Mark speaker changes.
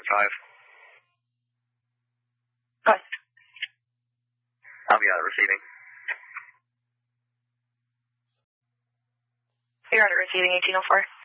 Speaker 1: What?
Speaker 2: I'll be receiving.
Speaker 1: You're on receiving 1804.